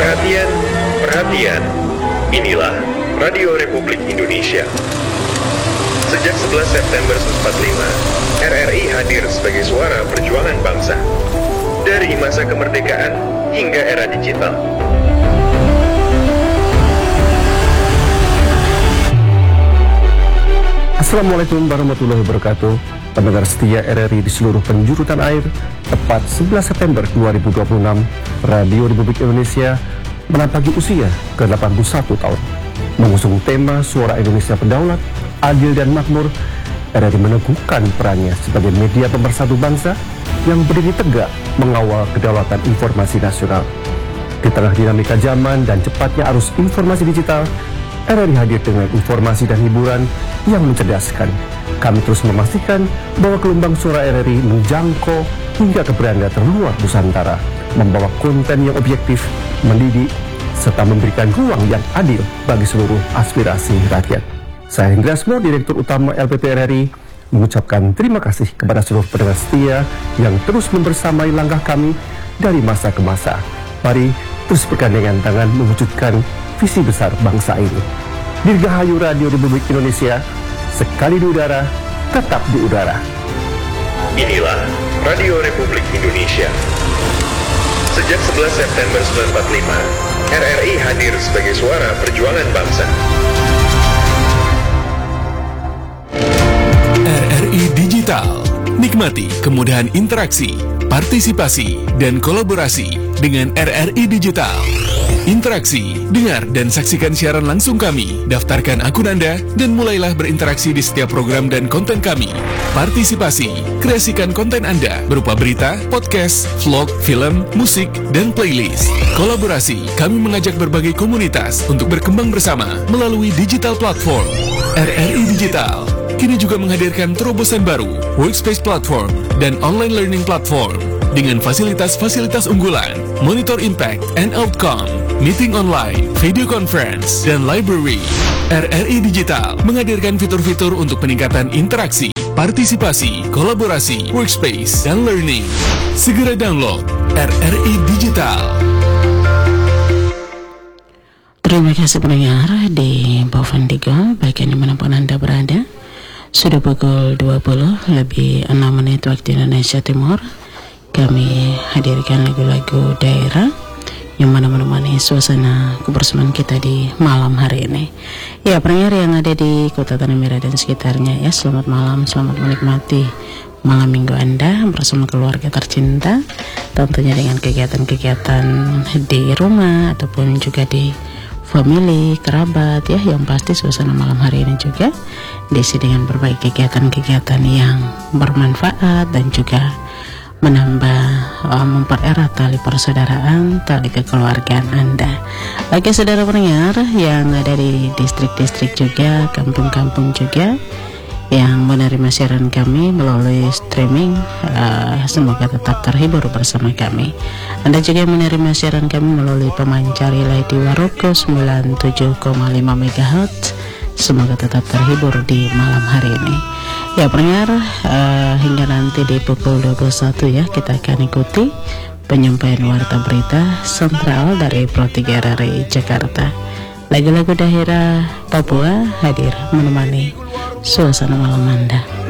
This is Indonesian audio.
Perhatian, perhatian. Inilah Radio Republik Indonesia. Sejak 11 September 1945, RRI hadir sebagai suara perjuangan bangsa. Dari masa kemerdekaan hingga era digital. Assalamualaikum warahmatullahi wabarakatuh. Pendengar setia RRI di seluruh penjuru tanah air, tepat 11 September 2026, Radio Republik Indonesia menapaki usia ke-81 tahun. Mengusung tema Suara Indonesia Berdaulat, Adil dan Makmur, RRI meneguhkan perannya sebagai media pemersatu bangsa yang berdiri tegak mengawal kedaulatan informasi nasional. Di tengah dinamika zaman dan cepatnya arus informasi digital, RRI hadir dengan informasi dan hiburan yang mencerdaskan. Kami terus memastikan bahwa gelombang suara RRI menjangkau hingga ke beranda terluar Nusantara, membawa konten yang objektif, mendidik, serta memberikan ruang yang adil bagi seluruh aspirasi rakyat. Saya Hendra Asmo, Direktur Utama LPP RRI, mengucapkan terima kasih kepada seluruh pendengar setia yang terus membersamai langkah kami dari masa ke masa. Mari terus bergandengan tangan mewujudkan visi besar bangsa ini. Dirgahayu Radio Republik Indonesia, sekali di udara, tetap di udara. Inilah Radio Republik Indonesia. Sejak 11 September 1945, RRI hadir sebagai suara perjuangan bangsa. RRI Digital. Nikmati kemudahan interaksi, partisipasi, dan kolaborasi dengan RRI Digital. Interaksi, dengar dan saksikan siaran langsung kami, daftarkan akun Anda, dan mulailah berinteraksi di setiap program dan konten kami. Partisipasi, kreasikan konten Anda berupa berita, podcast, vlog, film, musik, dan playlist. Kolaborasi, kami mengajak berbagai komunitas untuk berkembang bersama melalui digital platform. RRI Digital kini juga menghadirkan terobosan baru, workspace platform, dan online learning platform dengan fasilitas-fasilitas unggulan, monitor impact and outcome, meeting online, video conference, dan library. RRI Digital menghadirkan fitur-fitur untuk peningkatan interaksi, partisipasi, kolaborasi, workspace, dan learning. Segera download RRI Digital. Terima kasih pendengar di Bovan Digo, bagian dimanapun Anda berada. Sudah pukul 20 lebih 6 menit waktu Indonesia Timur. Kami hadirkan lagu-lagu daerah yang mana menemani suasana kebersamaan kita di malam hari ini. Ya, pendengar yang ada di Kota Tanah Merah dan sekitarnya, ya, selamat malam, selamat menikmati malam minggu Anda bersama keluarga tercinta, tentunya dengan kegiatan-kegiatan di rumah ataupun juga di family, kerabat, ya, yang pasti suasana malam hari ini juga diisi dengan berbagai kegiatan-kegiatan yang bermanfaat dan juga menambah mempererat tali persaudaraan, tali kekeluargaan Anda. Bagi saudara pendengar yang ada di distrik-distrik juga, kampung-kampung juga yang menerima siaran kami melalui streaming, semoga tetap terhibur bersama kami. Anda juga menerima siaran kami melalui pemancar relay di Waroko 97,5 MHz, semoga tetap terhibur di malam hari ini. Ya pendengar, hingga nanti di pukul 21 ya, kita akan ikuti penyampaian warta berita sentral dari Pro 3 RRI Jakarta. Lagu-lagu daerah Papua hadir menemani suasana malam Anda.